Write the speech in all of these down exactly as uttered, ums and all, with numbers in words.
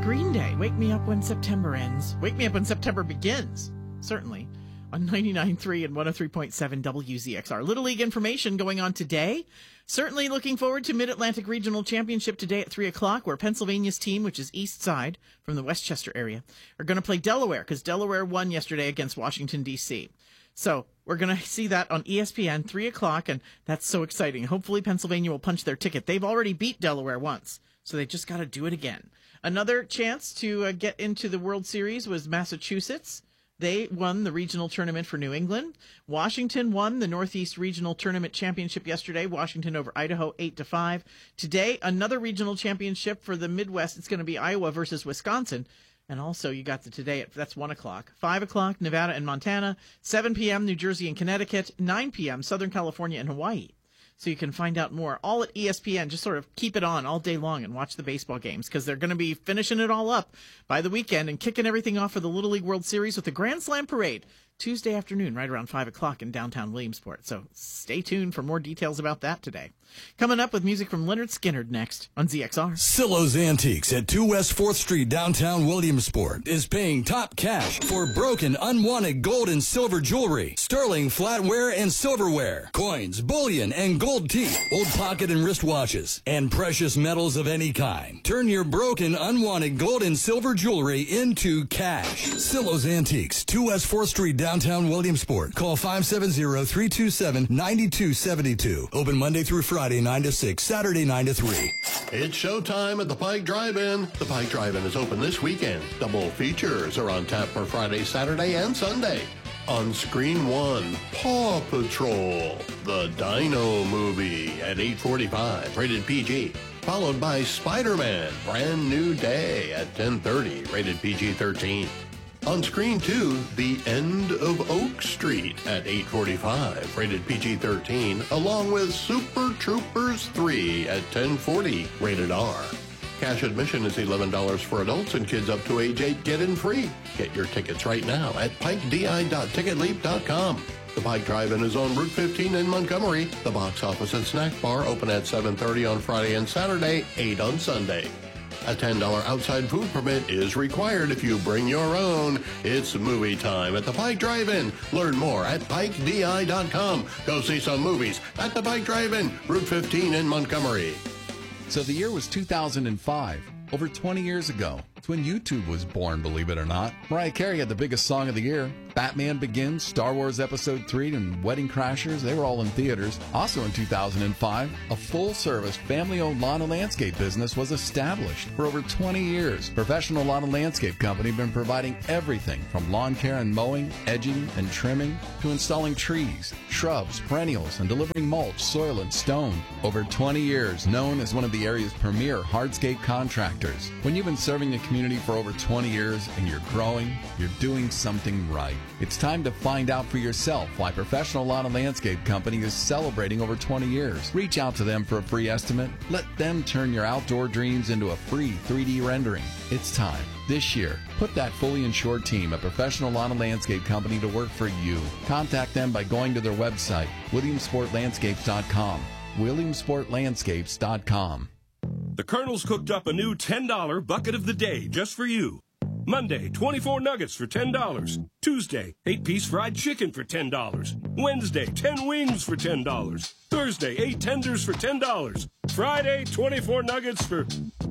Green Day, Wake Me Up When September Ends. Wake Me Up When September Begins, certainly, on ninety-nine point three and one oh three point seven W Z X R. Little League information going on today. Certainly looking forward to Mid-Atlantic Regional Championship today at three o'clock, where Pennsylvania's team, which is East Side from the Westchester area, are going to play Delaware, because Delaware won yesterday against Washington, D C So we're going to see that on E S P N, three o'clock, and that's so exciting. Hopefully Pennsylvania will punch their ticket. They've already beat Delaware once, so they just got to do it again. Another chance to uh, get into the World Series was Massachusetts. They won the regional tournament for New England. Washington won the Northeast Regional Tournament Championship yesterday. Washington over Idaho, eight to five. Today, another regional championship for the Midwest. It's going to be Iowa versus Wisconsin. And also, you got the today, at, that's one o'clock. five o'clock, Nevada and Montana. seven p.m., New Jersey and Connecticut. nine p.m., Southern California and Hawaii. So you can find out more. All at E S P N. Just sort of keep it on all day long and watch the baseball games, because they're going to be finishing it all up by the weekend and kicking everything off for the Little League World Series with the Grand Slam Parade Tuesday afternoon, right around five o'clock in downtown Williamsport. So stay tuned for more details about that today. Coming up with music from Leonard Skinner next on Z X R. Sillo's Antiques at two West fourth Street, downtown Williamsport, is paying top cash for broken, unwanted gold and silver jewelry, sterling flatware and silverware, coins, bullion, and gold teeth, old pocket and wrist watches, and precious metals of any kind. Turn your broken, unwanted gold and silver jewelry into cash. Sillo's Antiques, two West fourth Street, downtown Williamsport. Call five seven zero, three two seven, nine two seven two. Open Monday through Friday, nine to six, Saturday, nine to three. It's showtime at the Pike Drive-In. The Pike Drive-In is open this weekend. Double features are on tap for Friday, Saturday, and Sunday. On Screen One, Paw Patrol, the Dino Movie at eight forty-five, rated P G. Followed by Spider-Man, Brand New Day at ten thirty, rated P G thirteen. On Screen Two, The End of Oak Street at eight forty-five, rated P G thirteen, along with Super Troopers three at ten forty, rated R. Cash admission is eleven dollars for adults, and kids up to age eight get in free. Get your tickets right now at pike d i dot ticket leap dot com. The Pike Drive-In is on Route fifteen in Montgomery. The box office and snack bar open at seven thirty on Friday and Saturday, eight on Sunday. A ten dollars outside food permit is required if you bring your own. It's movie time at the Pike Drive-In. Learn more at pike d i dot com. Go see some movies at the Pike Drive-In, Route fifteen in Montgomery. So the year was two thousand five, over twenty years ago. It's when YouTube was born, believe it or not. Mariah Carey had the biggest song of the year. Batman Begins, Star Wars Episode three, and Wedding Crashers, they were all in theaters. Also in two thousand five, a full-service, family-owned lawn and landscape business was established. For over twenty years, Professional Lawn and Landscape Company have been providing everything from lawn care and mowing, edging, and trimming, to installing trees, shrubs, perennials, and delivering mulch, soil, and stone. Over twenty years, known as one of the area's premier hardscape contractors. When you've been serving the community for over twenty years and you're growing, you're doing something right. It's time to find out for yourself why Professional Lawn and Landscape Company is celebrating over twenty years. Reach out to them for a free estimate. Let them turn your outdoor dreams into a free three D rendering. It's time. This year, put that fully insured team at Professional Lawn and Landscape Company to work for you. Contact them by going to their website, williamsport landscapes dot com. williamsport landscapes dot com. The Colonel's cooked up a new ten dollar bucket of the day just for you. Monday, twenty-four nuggets for ten dollars. Tuesday, eight piece fried chicken for ten dollars. Wednesday, ten wings for ten dollars. Thursday, eight tenders for ten dollars. Friday, twenty-four nuggets for...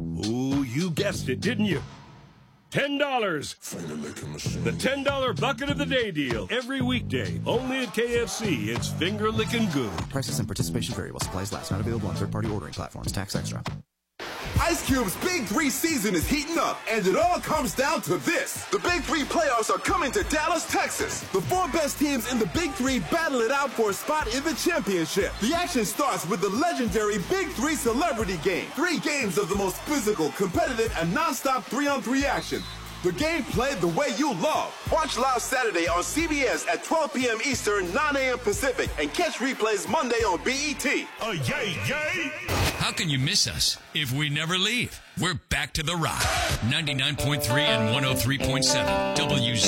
Oh, you guessed it, didn't you? ten dollars. The ten dollar bucket of the day deal. Every weekday, only at K F C. It's finger licking good. Prices and participation vary while supplies last. Not available on third-party ordering platforms. Tax extra. Ice Cube's Big Three season is heating up, and it all comes down to this. The Big Three playoffs are coming to Dallas, Texas. The four best teams in the Big Three battle it out for a spot in the championship. The action starts with the legendary Big Three Celebrity Game. Three games of the most physical, competitive, and non-stop three-on-three action. The game played the way you love. Watch live Saturday on C B S at twelve p.m. Eastern, nine a.m. Pacific, and catch replays Monday on B E T. Oh, yay, yay! How can you miss us if we never leave? We're back to the rock. ninety-nine point three and one oh three point seven W